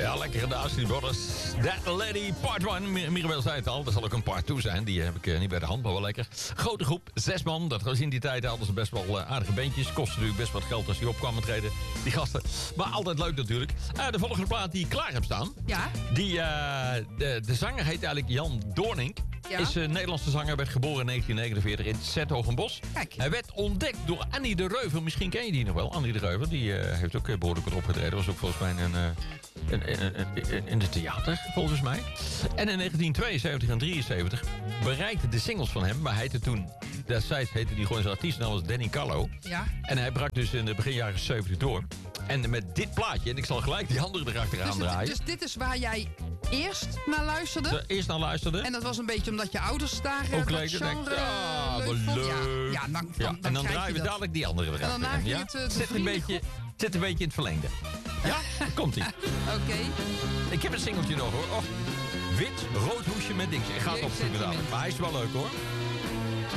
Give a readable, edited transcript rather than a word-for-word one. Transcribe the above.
Ja, lekkere de Ashley Brothers. That Lady Part 1. Mirabel zei het al, er zal ook een Part 2 zijn. Die heb ik niet bij de hand, maar wel lekker. Grote groep, 6 man. Dat was in die tijd hadden ze best wel aardige beentjes. Kostte natuurlijk best wat geld als die op kwamen treden. Die gasten. Maar altijd leuk natuurlijk. De volgende plaat die ik klaar heb staan. Ja. De zanger heet eigenlijk Jan Doornink. Ja. Is een Nederlandse zanger, werd geboren in 1949 in 's-Hertogenbosch. Kijk. Hij werd ontdekt door Annie de Reuver. Misschien ken je die nog wel. Annie de Reuver, die heeft ook behoorlijk wat opgetreden. Was ook volgens mij in het theater, volgens mij. En in 1972 en 73 bereikten de singles van hem. Maar hij heette toen, destijds heette hij gewoon zijn artiestennaam was Danny Carlo. Ja. En hij brak dus in de begin jaren 70 door. En met dit plaatje, en ik zal gelijk die andere erachteraan draaien. Dus dit is waar jij eerst naar luisterde? Eerst naar luisterde. En dat was een beetje omdat je ouders daar Ook dat leuk. genre Wat leuk vond? leuk. Ja, dan En dan krijg draaien je we dat. dadelijk die andere En erachteraan. daarna ging Ja? het de Zit een beetje in het verlengde. Ja, komt-ie. Oké. Ik heb een singeltje nog hoor. Oh, wit, rood hoesje met dings. Ik ga het opzoeken dadelijk. Maar hij is wel leuk hoor.